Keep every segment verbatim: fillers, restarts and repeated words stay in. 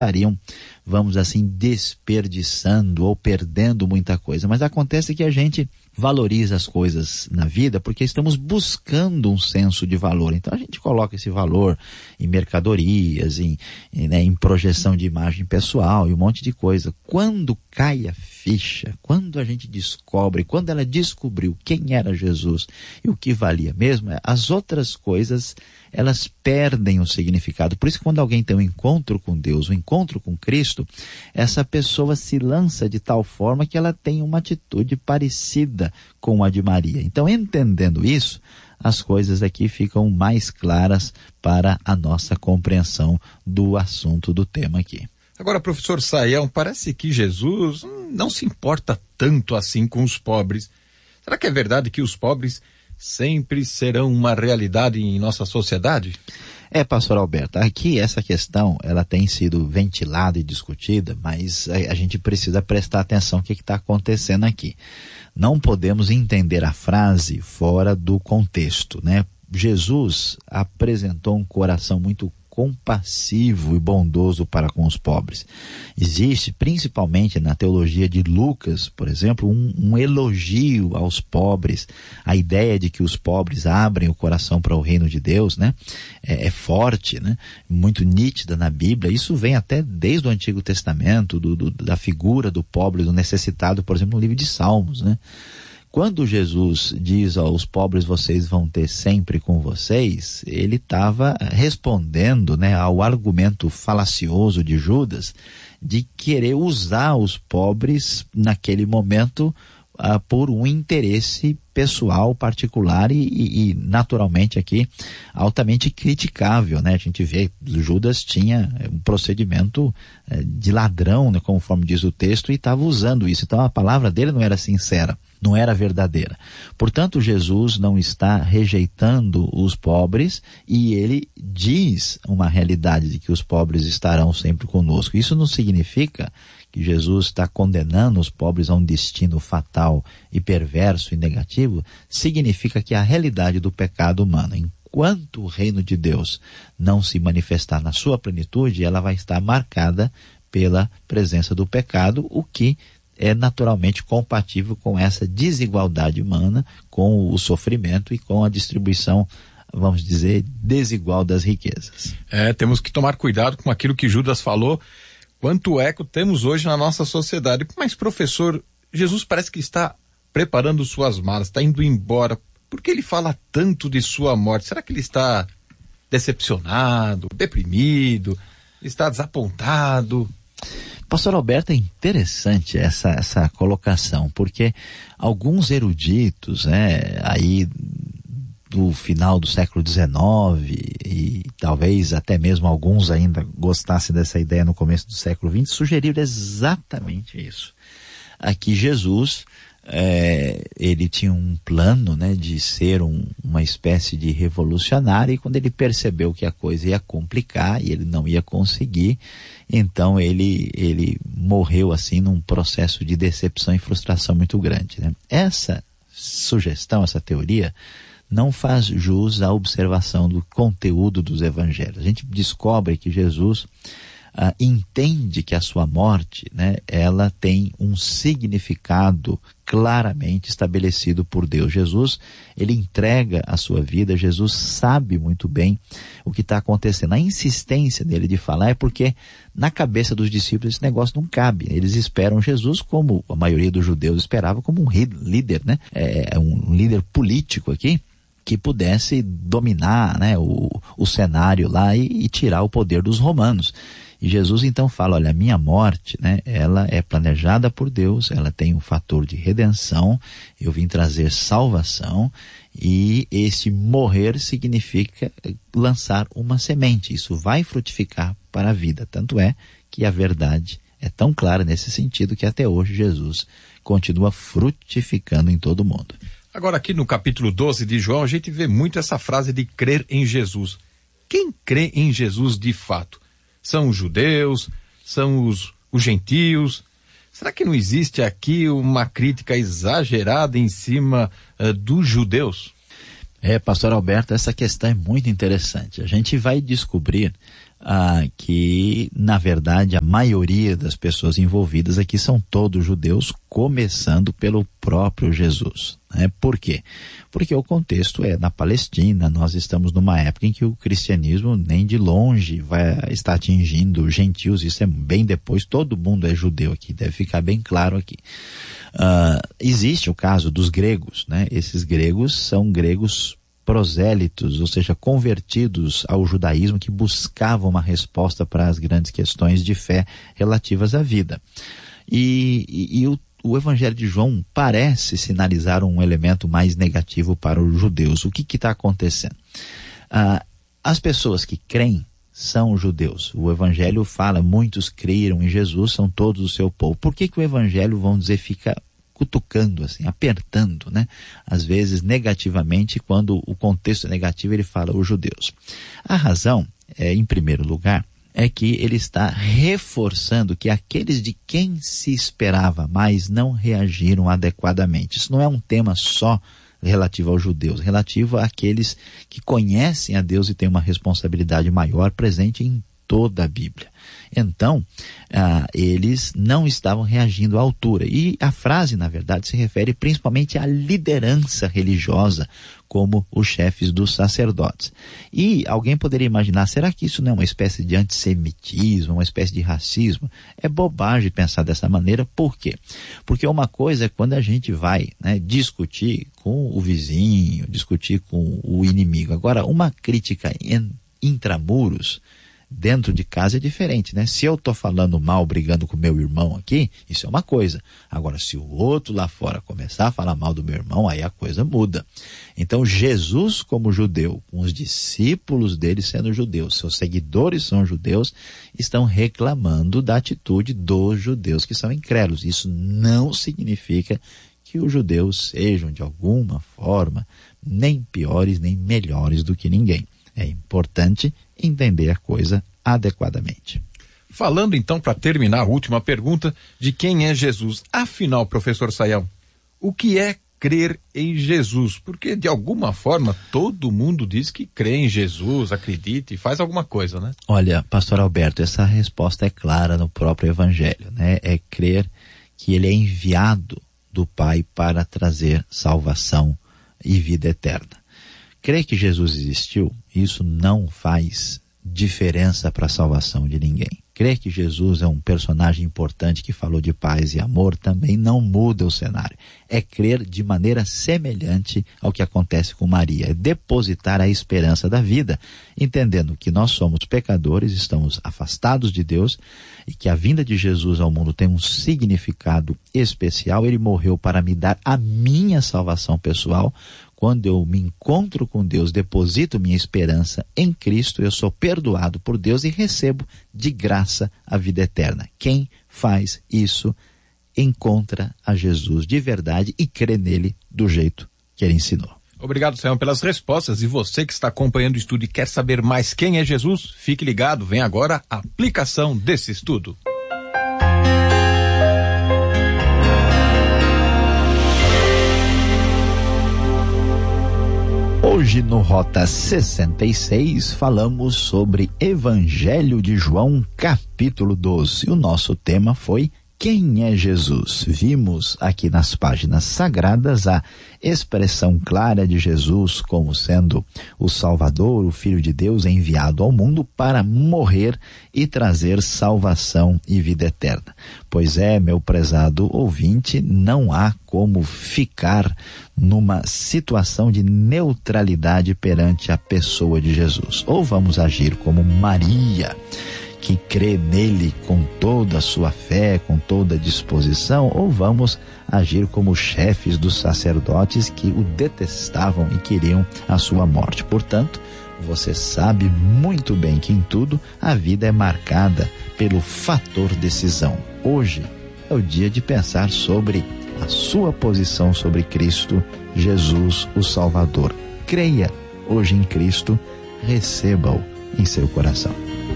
estariam, vamos assim, desperdiçando ou perdendo muita coisa. Mas acontece que a gente valoriza as coisas na vida porque estamos buscando um senso de valor. Então a gente coloca esse valor em mercadorias, em, em, né, em projeção de imagem pessoal e um monte de coisa. Quando cai a ficha, quando a gente descobre, quando ela descobriu quem era Jesus e o que valia mesmo, as outras coisas, elas perdem o significado. Por isso que quando alguém tem um encontro com Deus, um encontro com Cristo, essa pessoa se lança de tal forma que ela tem uma atitude parecida com a de Maria. Então, entendendo isso, as coisas aqui ficam mais claras para a nossa compreensão do assunto do tema aqui. Agora, professor Saião, parece que Jesus não se importa tanto assim com os pobres. Será que é verdade que os pobres sempre serão uma realidade em nossa sociedade? É, pastor Alberto, aqui essa questão, ela tem sido ventilada e discutida, mas a, a gente precisa prestar atenção no que está acontecendo aqui. Não podemos entender a frase fora do contexto, né? Jesus apresentou um coração muito compassivo e bondoso para com os pobres. Existe, principalmente na teologia de Lucas, por exemplo, um, um elogio aos pobres. A ideia de que os pobres abrem o coração para o reino de Deus, né? É, é forte, né? Muito nítida na Bíblia. Isso vem até desde o Antigo Testamento, do, do, da figura do pobre, do necessitado, por exemplo, no livro de Salmos, né? Quando Jesus diz aos pobres, vocês vão ter sempre com vocês, ele estava respondendo, né, ao argumento falacioso de Judas de querer usar os pobres naquele momento uh, por um interesse pessoal, particular e, e, e naturalmente aqui altamente criticável, né? A gente vê que Judas tinha um procedimento uh, de ladrão, né, conforme diz o texto, e estava usando isso. Então a palavra dele não era sincera, não era verdadeira. Portanto, Jesus não está rejeitando os pobres e ele diz uma realidade de que os pobres estarão sempre conosco. Isso não significa que Jesus está condenando os pobres a um destino fatal e perverso e negativo. Significa que a realidade do pecado humano, enquanto o reino de Deus não se manifestar na sua plenitude, ela vai estar marcada pela presença do pecado, o que é naturalmente compatível com essa desigualdade humana, com o sofrimento e com a distribuição, vamos dizer, desigual das riquezas. É, temos que tomar cuidado com aquilo que Judas falou. Quanto eco temos hoje na nossa sociedade. Mas, professor, Jesus parece que está preparando suas malas, está indo embora. Por que ele fala tanto de sua morte? Será que ele está decepcionado, deprimido, está desapontado? Pastor Alberto, é interessante essa, essa colocação, porque alguns eruditos, né, aí do final do século dezenove e talvez até mesmo alguns ainda gostassem dessa ideia no começo do século vinte, sugeriram exatamente isso. Aqui Jesus, é, ele tinha um plano, né, de ser um, uma espécie de revolucionário, e quando ele percebeu que a coisa ia complicar e ele não ia conseguir, então ele, ele morreu assim num processo de decepção e frustração muito grande, né? Essa sugestão, essa teoria, não faz jus à observação do conteúdo dos evangelhos. A gente descobre que Jesus ah, entende que a sua morte, né, ela tem um significado claramente estabelecido por Deus. Jesus, ele entrega a sua vida, Jesus sabe muito bem o que está acontecendo. A insistência dele de falar é porque na cabeça dos discípulos esse negócio não cabe. Eles esperam Jesus, como a maioria dos judeus esperava, como um líder, né? É, um líder político aqui, que pudesse dominar, né, o, o cenário lá e, e tirar o poder dos romanos. E Jesus então fala, olha, a minha morte, né, ela é planejada por Deus, ela tem um fator de redenção, eu vim trazer salvação, e esse morrer significa lançar uma semente. Isso vai frutificar para a vida. Tanto é que a verdade é tão clara nesse sentido que até hoje Jesus continua frutificando em todo o mundo. Agora aqui no capítulo doze de João a gente vê muito essa frase de crer em Jesus. Quem crê em Jesus de fato? São os judeus? São os, os gentios? Será que não existe aqui uma crítica exagerada em cima uh, dos judeus? É, pastor Alberto, essa questão é muito interessante. A gente vai descobrir Ah, que, na verdade, a maioria das pessoas envolvidas aqui são todos judeus, começando pelo próprio Jesus. Né? Por quê? Porque o contexto é na Palestina, nós estamos numa época em que o cristianismo nem de longe vai estar atingindo gentios, isso é bem depois, todo mundo é judeu aqui, deve ficar bem claro aqui. Ah, existe o caso dos gregos, né? Esses gregos são gregos prosélitos, ou seja, convertidos ao judaísmo, que buscavam uma resposta para as grandes questões de fé relativas à vida. E, e, e o, o Evangelho de João parece sinalizar um elemento mais negativo para os judeus. O que está acontecendo? Ah, as pessoas que creem são judeus. O Evangelho fala, muitos creram em Jesus, são todos o seu povo. Por que que o Evangelho, vamos dizer, fica cutucando, assim, apertando, né? Às vezes negativamente, quando o contexto é negativo, ele fala os judeus. A razão, é, em primeiro lugar, é que ele está reforçando que aqueles de quem se esperava mais não reagiram adequadamente. Isso não é um tema só relativo aos judeus, relativo àqueles que conhecem a Deus e têm uma responsabilidade maior presente em toda a Bíblia. Então, ah, eles não estavam reagindo à altura. E a frase, na verdade, se refere principalmente à liderança religiosa, como os chefes dos sacerdotes. E alguém poderia imaginar, será que isso não é uma espécie de antissemitismo, uma espécie de racismo? É bobagem pensar dessa maneira. Por quê? Porque uma coisa é quando a gente vai, né, discutir com o vizinho, discutir com o inimigo. Agora, uma crítica em, intramuros, dentro de casa é diferente, né? Se eu estou falando mal, brigando com meu irmão aqui, isso é uma coisa. Agora, se o outro lá fora começar a falar mal do meu irmão, aí a coisa muda. Então, Jesus, como judeu, com os discípulos dele sendo judeus, seus seguidores são judeus, estão reclamando da atitude dos judeus que são incrédulos. Isso não significa que os judeus sejam, de alguma forma, nem piores, nem melhores do que ninguém. É importante entender a coisa adequadamente. Falando então, para terminar, a última pergunta, de quem é Jesus. Afinal, professor Sayão, o que é crer em Jesus? Porque, de alguma forma, todo mundo diz que crê em Jesus, acredita e faz alguma coisa, né? Olha, pastor Alberto, essa resposta é clara no próprio Evangelho, né? É crer que ele é enviado do Pai para trazer salvação e vida eterna. Crer que Jesus existiu, isso não faz diferença para a salvação de ninguém. Crer que Jesus é um personagem importante que falou de paz e amor também não muda o cenário. É crer de maneira semelhante ao que acontece com Maria. É depositar a esperança da vida, entendendo que nós somos pecadores, estamos afastados de Deus e que a vinda de Jesus ao mundo tem um significado especial. Ele morreu para me dar a minha salvação pessoal. Quando eu me encontro com Deus, deposito minha esperança em Cristo, eu sou perdoado por Deus e recebo de graça a vida eterna. Quem faz isso encontra a Jesus de verdade e crê nele do jeito que ele ensinou. Obrigado, Sayão, pelas respostas. E você que está acompanhando o estudo e quer saber mais quem é Jesus, fique ligado, vem agora a aplicação desse estudo. Hoje no Rota sessenta e seis falamos sobre Evangelho de João, capítulo doze. O nosso tema foi quem é Jesus? Vimos aqui nas páginas sagradas a expressão clara de Jesus como sendo o Salvador, o Filho de Deus enviado ao mundo para morrer e trazer salvação e vida eterna. Pois é, meu prezado ouvinte, não há como ficar numa situação de neutralidade perante a pessoa de Jesus. Ou vamos agir como Maria, que crê nele com toda a sua fé, com toda a disposição, ou vamos agir como chefes dos sacerdotes que o detestavam e queriam a sua morte. Portanto, você sabe muito bem que em tudo a vida é marcada pelo fator decisão. Hoje é o dia de pensar sobre a sua posição sobre Cristo, Jesus, o Salvador. Creia hoje em Cristo, receba-o em seu coração.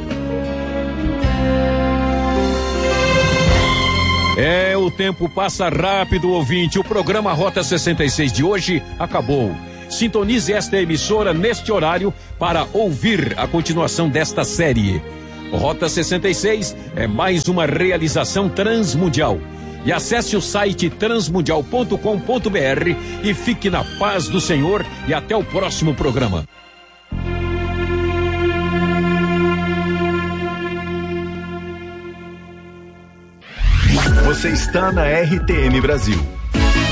É, o tempo passa rápido, ouvinte. O programa Rota sessenta e seis de hoje acabou. Sintonize esta emissora neste horário para ouvir a continuação desta série. Rota sessenta e seis é mais uma realização transmundial. E acesse o site transmundial ponto com ponto br e fique na paz do Senhor e até o próximo programa. Você está na R T M Brasil.